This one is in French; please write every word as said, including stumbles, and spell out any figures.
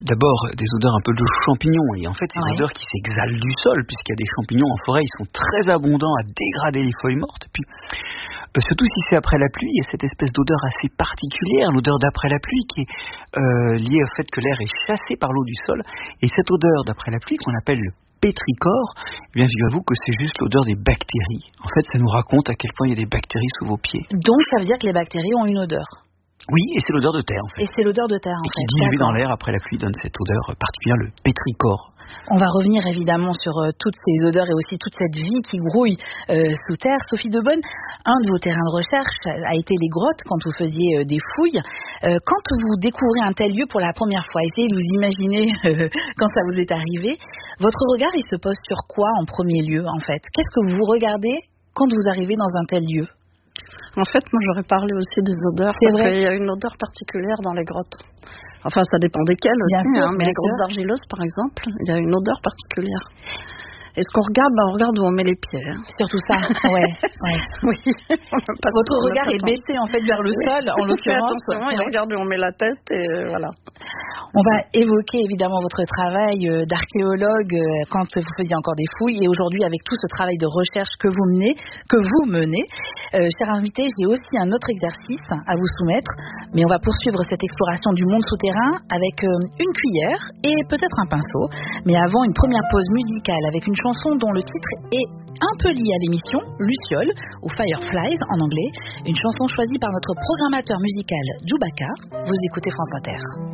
D'abord, des odeurs un peu de champignons. Et en fait, ces Ouais. odeurs qui s'exhalent du sol, puisqu'il y a des champignons en forêt, ils sont très abondants à dégrader les feuilles mortes. Et puis, euh, surtout si c'est après la pluie, il y a cette espèce d'odeur assez particulière, l'odeur d'après la pluie, qui est euh, liée au fait que l'air est chassé par l'eau du sol. Et cette odeur d'après la pluie, qu'on appelle le pétrichor, eh bien, figurez-vous que c'est juste l'odeur des bactéries. En fait, ça nous raconte à quel point il y a des bactéries sous vos pieds. Donc ça veut dire que les bactéries ont une odeur. Oui, et c'est l'odeur de terre, en fait. Et c'est l'odeur de terre, en Et qui fait. diluée dans D'accord. l'air après la pluie donne cette odeur particulière, le pétrichor. On va revenir évidemment sur euh, toutes ces odeurs et aussi toute cette vie qui grouille euh, sous terre. Sophie Debonne, un de vos terrains de recherche a été les grottes quand vous faisiez euh, des fouilles. Euh, quand vous découvrez un tel lieu pour la première fois, essayez de vous imaginer euh, quand ça vous est arrivé. Votre regard, il se pose sur quoi en premier lieu, en fait? Qu'est-ce que vous regardez quand vous arrivez dans un tel lieu? En fait, moi, j'aurais parlé aussi des odeurs, C'est parce vrai. qu'il y a une odeur particulière dans les grottes. Enfin, ça dépend desquelles Bien aussi, sûr, hein, mais bien les grottes sûr. argileuses, par exemple, il y a une odeur particulière. Et ce qu'on regarde, bah, on regarde où on met les pieds. Hein. Surtout ça, ouais. ouais. Oui. On n'a pas- Votre on n'a regard pas est temps. baissé en fait vers le sol, en On fait l'occurrence. attention, et Ouais. on regarde où on met la tête, et euh, voilà. On va évoquer évidemment votre travail euh, d'archéologue euh, quand vous faisiez encore des fouilles et aujourd'hui avec tout ce travail de recherche que vous menez, que vous menez. Euh, cher invité, j'ai aussi un autre exercice à vous soumettre, mais on va poursuivre cette exploration du monde souterrain avec euh, une cuillère et peut-être un pinceau. Mais avant, une première pause musicale avec une chanson dont le titre est un peu lié à l'émission, Luciole ou Fireflies en anglais, une chanson choisie par notre programmateur musical Djoubaka. Vous écoutez France Inter.